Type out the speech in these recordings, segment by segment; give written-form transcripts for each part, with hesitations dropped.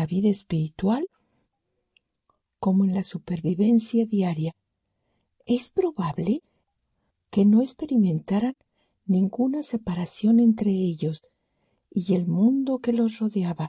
la vida espiritual como en la supervivencia diaria. Es probable que no experimentaran ninguna separación entre ellos y el mundo que los rodeaba,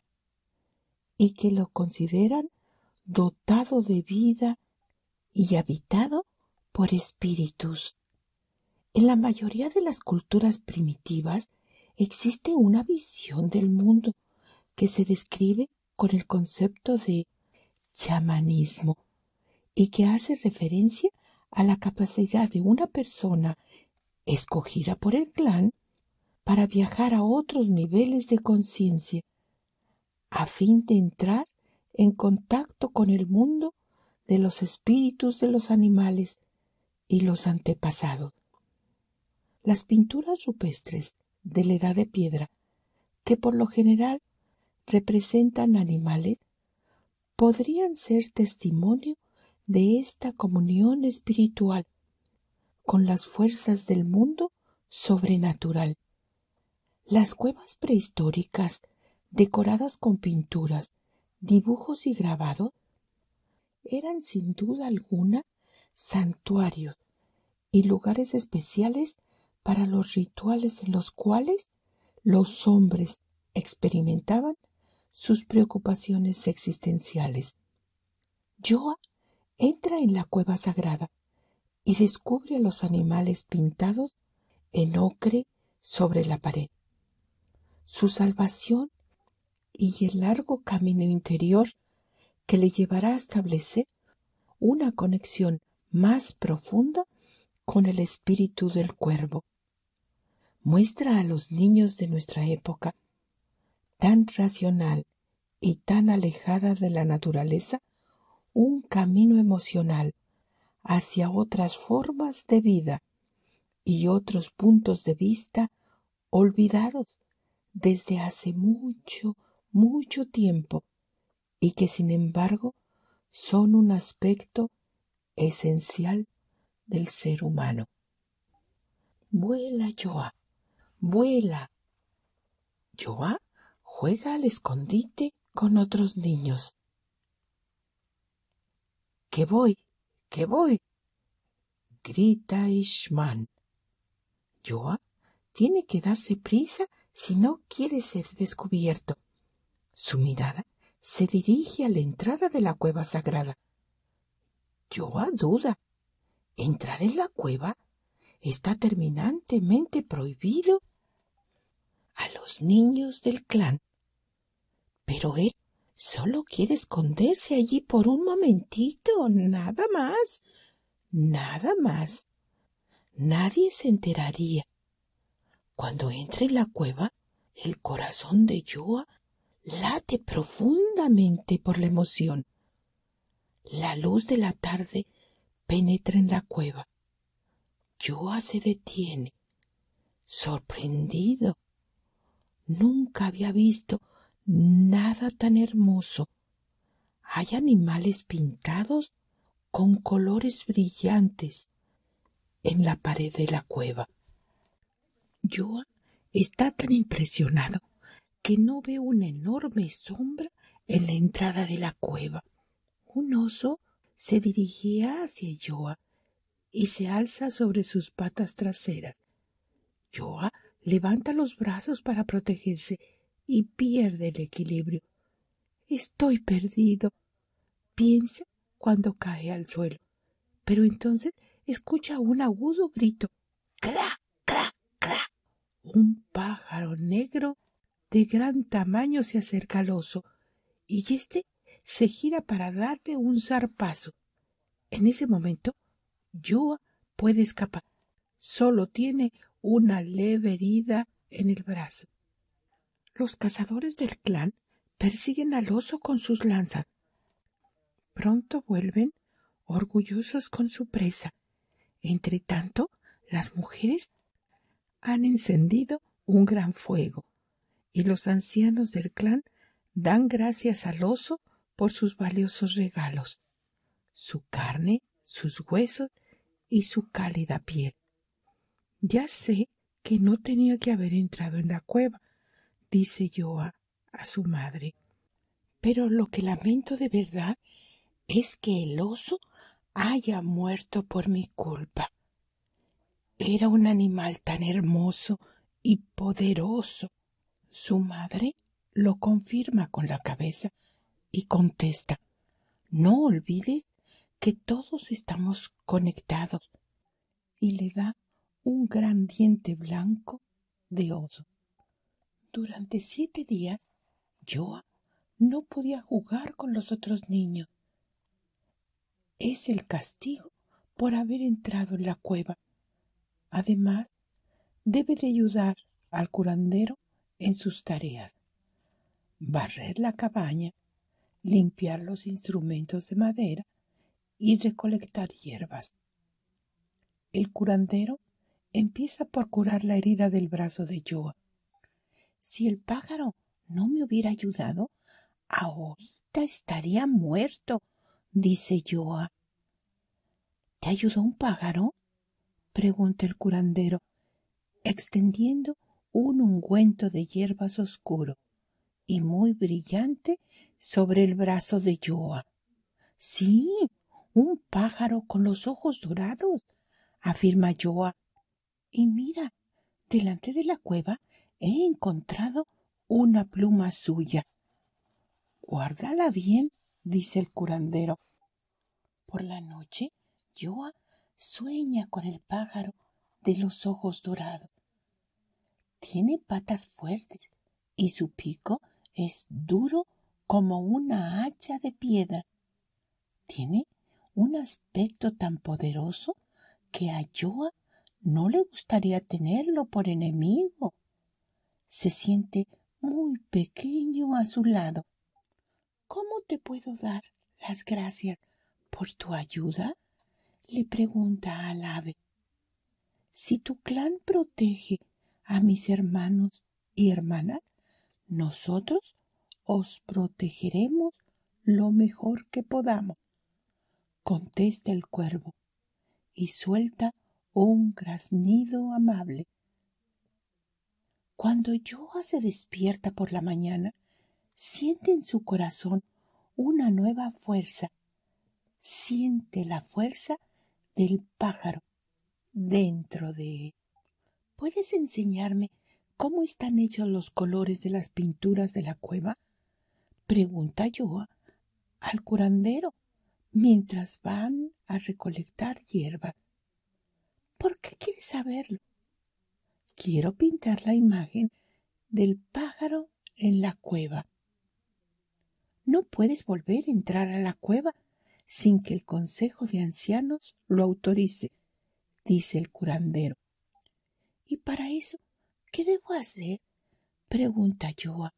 y que lo consideran dotado de vida y habitado por espíritus. En la mayoría de las culturas primitivas existe una visión del mundo que se describe con el concepto de chamanismo y que hace referencia a la capacidad de una persona escogida por el clan para viajar a otros niveles de conciencia a fin de entrar en contacto con el mundo de los espíritus de los animales y los antepasados. Las pinturas rupestres de la Edad de Piedra, que por lo general representan animales, podrían ser testimonio de esta comunión espiritual con las fuerzas del mundo sobrenatural. Las cuevas prehistóricas, decoradas con pinturas, dibujos y grabados, eran sin duda alguna santuarios y lugares especiales para los rituales en los cuales los hombres experimentaban sus preocupaciones existenciales. Yoa entra en la cueva sagrada y descubre a los animales pintados en ocre sobre la pared. Su salvación y el largo camino interior que le llevará a establecer una conexión más profunda con el espíritu del cuervo. Muestra a los niños de nuestra época, tan racional y tan alejada de la naturaleza, un camino emocional hacia otras formas de vida y otros puntos de vista olvidados desde hace mucho, mucho tiempo y que sin embargo son un aspecto esencial del ser humano. Vuela, Yoa, vuela. Yoa juega al escondite con otros niños. ¡Que voy! ¡Que voy! Grita Ishman. Yoa tiene que darse prisa si no quiere ser descubierto. Su mirada se dirige a la entrada de la cueva sagrada. Yoa duda. ¿Entrar en la cueva está terminantemente prohibido a los niños del clan? Pero él solo quiere esconderse allí por un momentito, nada más, nada más. Nadie se enteraría. Cuando entre en la cueva, el corazón de Yoa late profundamente por la emoción. La luz de la tarde penetra en la cueva. Yoa se detiene, sorprendido. Nunca había visto nada tan hermoso. Hay animales pintados con colores brillantes en la pared de la cueva. Yoa está tan impresionado que no ve una enorme sombra en la entrada de la cueva. Un oso se dirigía hacia Yoa y se alza sobre sus patas traseras. Yoa levanta los brazos para protegerse y pierde el equilibrio. Estoy perdido, piensa cuando cae al suelo, pero entonces escucha un agudo grito. ¡Cra, cra, cra! Un pájaro negro de gran tamaño se acerca al oso y éste se gira para darle un zarpazo. En ese momento, Yoa puede escapar. Solo tiene una leve herida en el brazo. Los cazadores del clan persiguen al oso con sus lanzas. Pronto vuelven, orgullosos con su presa. Entretanto, las mujeres han encendido un gran fuego y los ancianos del clan dan gracias al oso por sus valiosos regalos, su carne, sus huesos y su cálida piel. Ya sé que no tenía que haber entrado en la cueva, dice Yoa a su madre, Pero lo que lamento de verdad es que el oso haya muerto por mi culpa. Era un animal tan hermoso y poderoso. Su madre lo confirma con la cabeza y contesta: no olvides que todos estamos conectados, y le da un gran diente blanco de oso. Durante 7 días, Joa no podía jugar con los otros niños. Es el castigo por haber entrado en la cueva. Además, debe de ayudar al curandero en sus tareas: barrer la cabaña, limpiar los instrumentos de madera y recolectar hierbas. El curandero empieza por curar la herida del brazo de Joa. Si el pájaro no me hubiera ayudado, ahorita estaría muerto, dice Joa. ¿Te ayudó un pájaro?, pregunta el curandero, extendiendo un ungüento de hierbas oscuro y muy brillante sobre el brazo de Joa. Sí, un pájaro con los ojos dorados, afirma Joa. Y mira, delante de la cueva he encontrado una pluma suya. Guárdala bien, dice el curandero. Por la noche, Joa sueña con el pájaro de los ojos dorados. Tiene patas fuertes y su pico es duro como una hacha de piedra. Tiene un aspecto tan poderoso que a Joa no le gustaría tenerlo por enemigo. Se siente muy pequeño a su lado. ¿Cómo te puedo dar las gracias por tu ayuda?, le pregunta al ave. Si tu clan protege a mis hermanos y hermanas, nosotros os protegeremos lo mejor que podamos, contesta el cuervo y suelta un graznido amable. Cuando Joa se despierta por la mañana, siente en su corazón una nueva fuerza. Siente la fuerza del pájaro dentro de él. ¿Puedes enseñarme cómo están hechos los colores de las pinturas de la cueva?, pregunta Joa al curandero mientras van a recolectar hierba. ¿Por qué quieres saberlo? Quiero pintar la imagen del pájaro en la cueva. No puedes volver a entrar a la cueva sin que el consejo de ancianos lo autorice, dice el curandero. ¿Y para eso qué debo hacer?, pregunta Joa.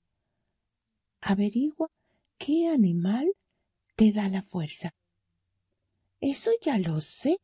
Averigua qué animal te da la fuerza. Eso ya lo sé,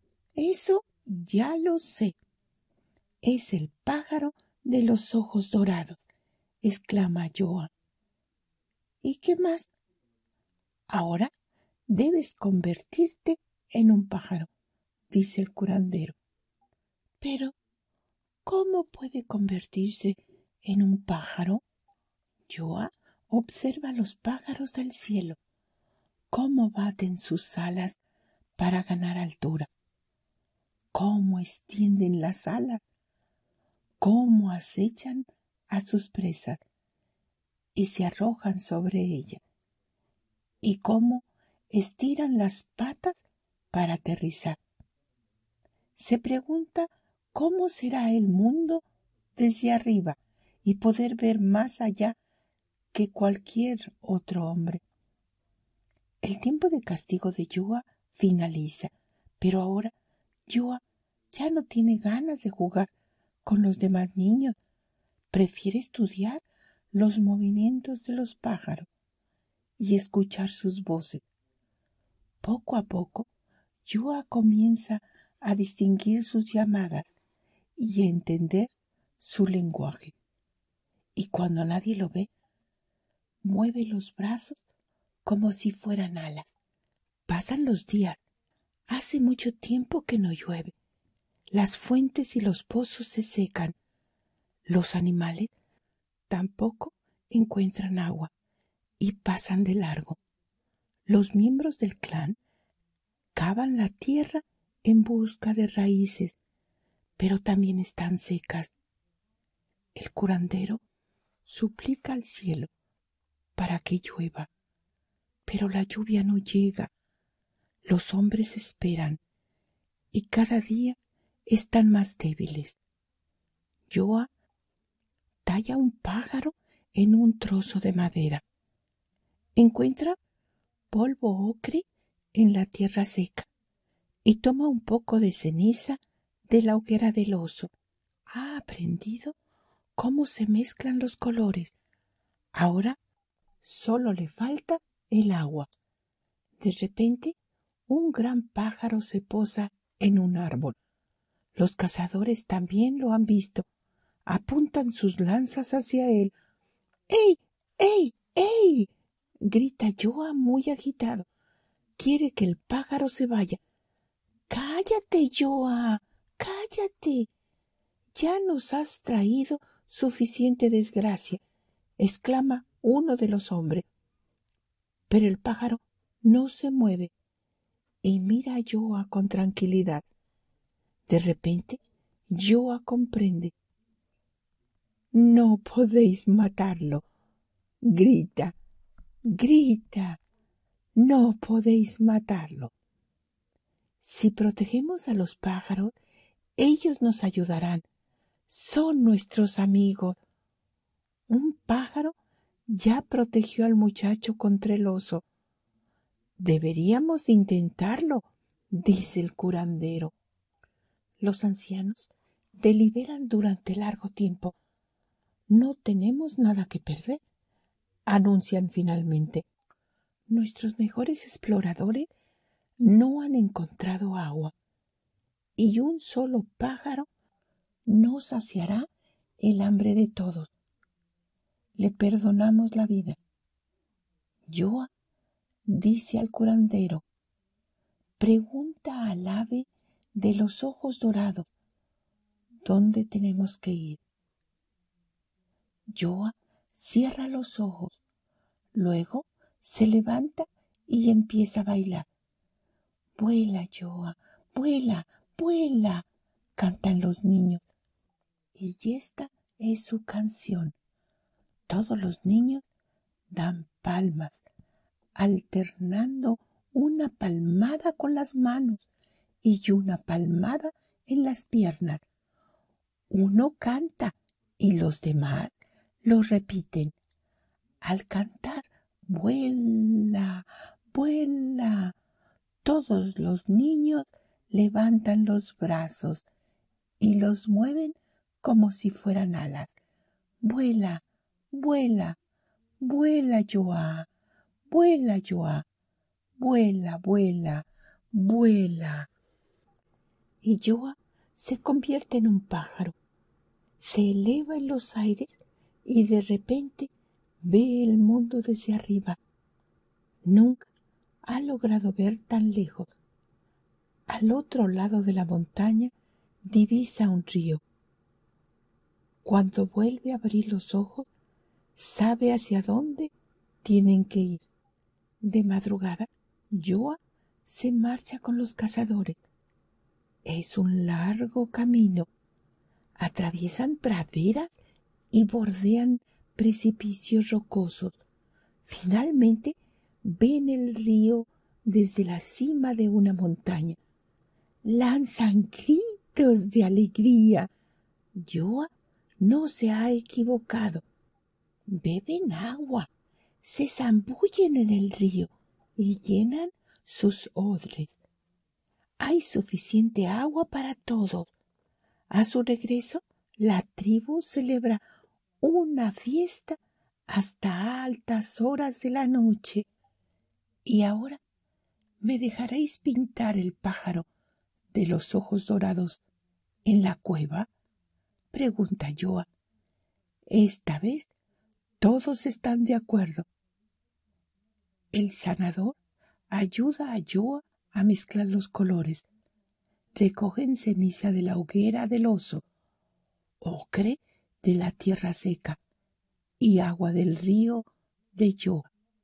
Es el pájaro de los ojos dorados, exclama Joa. ¿Y qué más? Ahora debes convertirte en un pájaro, dice el curandero. Pero, ¿cómo puede convertirse en un pájaro? Joa observa los pájaros del cielo, cómo baten sus alas para ganar altura, cómo extienden las alas, cómo acechan a sus presas y se arrojan sobre ellas, y cómo estiran las patas para aterrizar. Se pregunta cómo será el mundo desde arriba y poder ver más allá que cualquier otro hombre. El tiempo de castigo de Joa finaliza, pero ahora Joa ya no tiene ganas de jugar con los demás niños. Prefiere estudiar los movimientos de los pájaros y escuchar sus voces. Poco a poco, Joa comienza a distinguir sus llamadas y a entender su lenguaje. Y cuando nadie lo ve, mueve los brazos como si fueran alas. Pasan los días. Hace mucho tiempo que no llueve. Las fuentes y los pozos se secan. Los animales tampoco encuentran agua y pasan de largo. Los miembros del clan cavan la tierra en busca de raíces, pero también están secas. El curandero suplica al cielo para que llueva, pero la lluvia no llega. Los hombres esperan y cada día están más débiles. Yoa talla un pájaro en un trozo de madera. Encuentra polvo ocre en la tierra seca y toma un poco de ceniza de la hoguera del oso. Ha aprendido cómo se mezclan los colores. Ahora solo le falta el agua. De repente, un gran pájaro se posa en un árbol. Los cazadores también lo han visto. Apuntan sus lanzas hacia él. ¡Ey! ¡Ey! ¡Ey! Grita Yoa muy agitado. Quiere que el pájaro se vaya. ¡Cállate, Yoa! ¡Cállate! Ya nos has traído suficiente desgracia, exclama uno de los hombres. Pero el pájaro no se mueve y mira a Yoa con tranquilidad. De repente, Yoa comprende. No podéis matarlo. Grita, grita. No podéis matarlo. Si protegemos a los pájaros, ellos nos ayudarán. Son nuestros amigos. Un pájaro ya protegió al muchacho contra el oso. Deberíamos intentarlo, dice el curandero. Los ancianos deliberan durante largo tiempo. No tenemos nada que perder, anuncian finalmente. Nuestros mejores exploradores no han encontrado agua y un solo pájaro no saciará el hambre de todos. Le perdonamos la vida. Yoa dice al curandero, pregunta al ave de los ojos dorados, ¿dónde tenemos que ir? Yoa cierra los ojos, luego se levanta y empieza a bailar. Vuela, Yoa, vuela, vuela, cantan los niños. Y esta es su canción. Todos los niños dan palmas, alternando una palmada con las manos y una palmada en las piernas. Uno canta y los demás lo repiten. Al cantar, vuela, vuela. Todos los niños levantan los brazos y los mueven como si fueran alas. Vuela, vuela, vuela, Yoa, vuela, Yoa, vuela, vuela, vuela. Y Yoa se convierte en un pájaro. Se eleva en los aires y de repente ve el mundo desde arriba. Nunca ha logrado ver tan lejos. Al otro lado de la montaña divisa un río. Cuando vuelve a abrir los ojos, sabe hacia dónde tienen que ir. De madrugada, Yoa se marcha con los cazadores. Es un largo camino. Atraviesan praderas y bordean precipicios rocosos. Finalmente ven el río desde la cima de una montaña. Lanzan gritos de alegría. Yoa no se ha equivocado. Beben agua, se zambullen en el río y llenan sus odres. Hay suficiente agua para todos. A su regreso, la tribu celebra una fiesta hasta altas horas de la noche. Y ahora me dejaréis pintar el pájaro de los ojos dorados en la cueva, pregunta Yoa. Esta vez todos están de acuerdo. El sanador ayuda a Yoa a mezclar los colores. Recogen ceniza de la hoguera del oso, ocre de la tierra seca y agua del río de Yoa.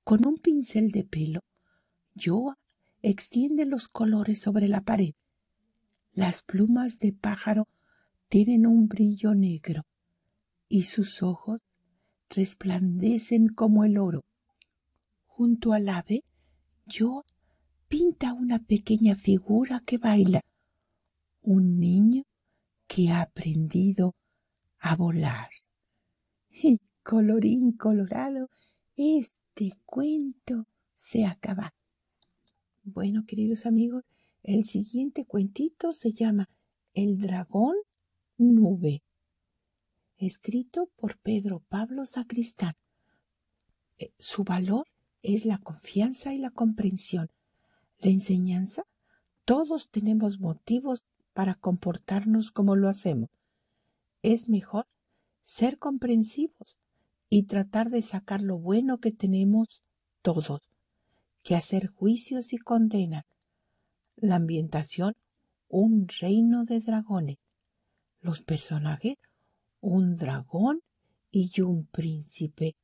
Con un pincel de pelo, Joa extiende los colores sobre la pared. Las plumas de pájaro tienen un brillo negro y sus ojos resplandecen como el oro. Junto al ave, Joa pinta una pequeña figura que baila, un niño que ha aprendido a volar. Y colorín colorado, este cuento se acaba. Bueno, queridos amigos, el siguiente cuentito se llama El dragón nube, escrito por Pedro Pablo Sacristán. Su valor es la confianza y la comprensión. La enseñanza: todos tenemos motivos para comportarnos como lo hacemos. Es mejor ser comprensivos y tratar de sacar lo bueno que tenemos todos, que hacer juicios y condenas. La ambientación: un reino de dragones. Los personajes: un dragón y un príncipe.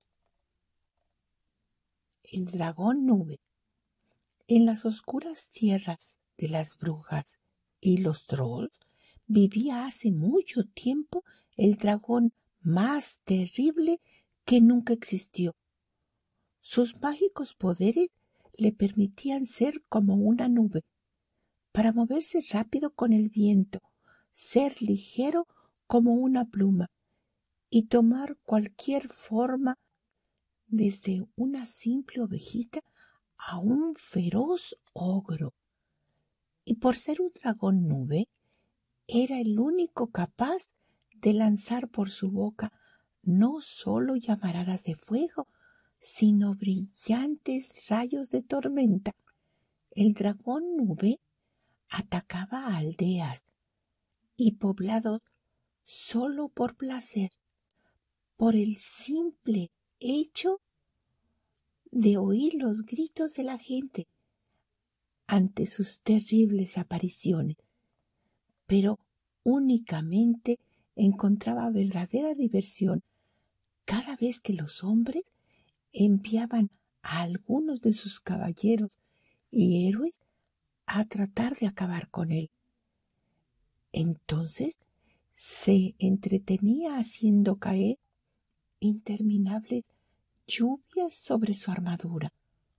El dragón nube. En las oscuras tierras de las brujas y los trolls vivía hace mucho tiempo el dragón más terrible que nunca existió. Sus mágicos poderes le permitían ser como una nube, para moverse rápido con el viento, ser ligero como una pluma y tomar cualquier forma, desde una simple ovejita a un feroz ogro. Y por ser un dragón nube, era el único capaz de lanzar por su boca no solo llamaradas de fuego, sino brillantes rayos de tormenta. El dragón nube atacaba a aldeas y poblados solo por placer, por el simple hecho de oír los gritos de la gente ante sus terribles apariciones, pero únicamente encontraba verdadera diversión cada vez que los hombres enviaban a algunos de sus caballeros y héroes a tratar de acabar con él. Entonces se entretenía haciendo caer interminables lluvias sobre su armadura,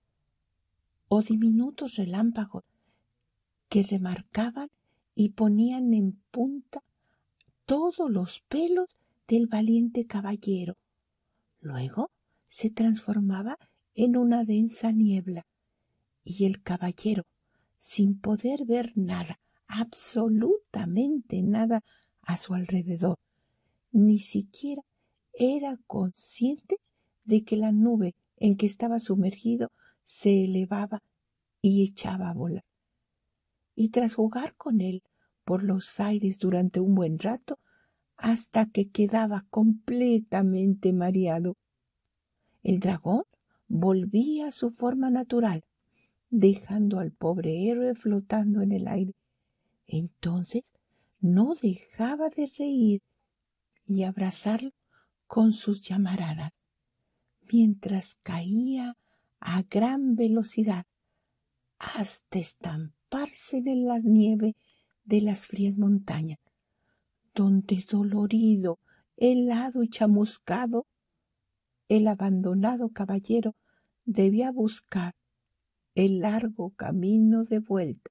o diminutos relámpagos que remarcaban y ponían en punta todos los pelos del valiente caballero. Luego se transformaba en una densa niebla, y el caballero, sin poder ver nada, absolutamente nada a su alrededor, ni siquiera era consciente de que la nube en que estaba sumergido se elevaba y echaba a volar. Y tras jugar con él por los aires durante un buen rato, hasta que quedaba completamente mareado, el dragón volvía a su forma natural, dejando al pobre héroe flotando en el aire. Entonces no dejaba de reír y abrazarlo con sus llamaradas, mientras caía a gran velocidad hasta estamparse en la nieve de las frías montañas, donde, dolorido, helado y chamuscado, el abandonado caballero debía buscar el largo camino de vuelta.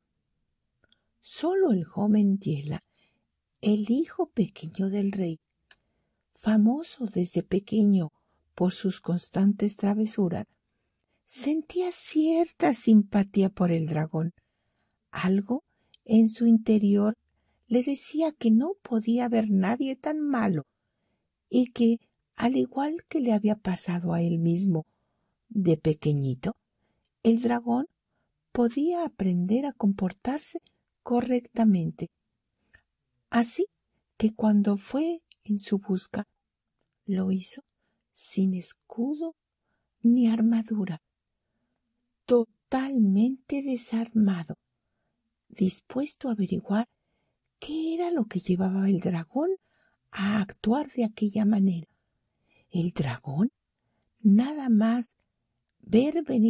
Solo el joven Yela, el hijo pequeño del rey, famoso desde pequeño por sus constantes travesuras, sentía cierta simpatía por el dragón. Algo en su interior le decía que no podía haber nadie tan malo, y que, al igual que le había pasado a él mismo de pequeñito, el dragón podía aprender a comportarse correctamente. Así que cuando fue en su busca, lo hizo sin escudo ni armadura, totalmente desarmado, dispuesto a averiguar qué era lo que llevaba el dragón a actuar de aquella manera. El dragón nada más ver venir